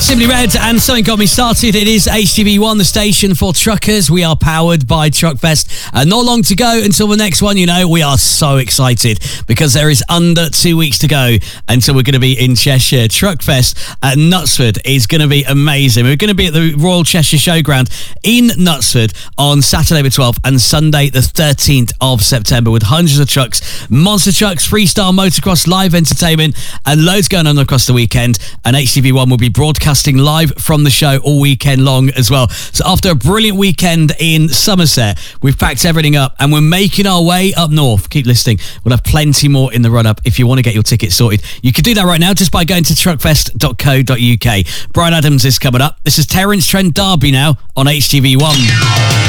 Simply Red and Something Got Me Started. It is HTV1, the station for truckers. We are powered by Truckfest. Not long to go until the next one. You know, we are so excited because there is under 2 weeks to go until we're going to be in Cheshire. Truckfest at Knutsford is going to be amazing. We're going to be at the Royal Cheshire Showground in Knutsford on Saturday the 12th and Sunday the 13th of September with hundreds of trucks, monster trucks, freestyle motocross, live entertainment and loads going on across the weekend. And HTV1 will be broadcasting live from the show all weekend long as well. So after a brilliant weekend in Somerset, we've packed everything up and we're making our way up north. Keep listening. We'll have plenty more in the run-up. If you want to get your tickets sorted, you can do that right now just by going to truckfest.co.uk. Brian Adams is coming up. This is Terence Trent D'Arby now on HTV1.